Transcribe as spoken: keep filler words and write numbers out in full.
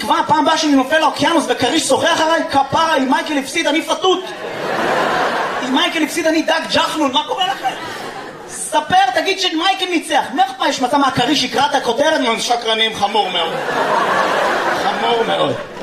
תקווה, פעם הבאה שאני נופל לאוקיינוס וקריש שוחח עליי, כפרה, אם מייקל הפסיד אני פתות. אם מייקל הפסיד אני דג ג'חנון, מה קורה לכם? ספר, תגיד שמייקל ניצח. מה אכפת, יש מצא מהקריש יקרא את הכותרת? שקרנים, חמור מאוד. חמור מאוד.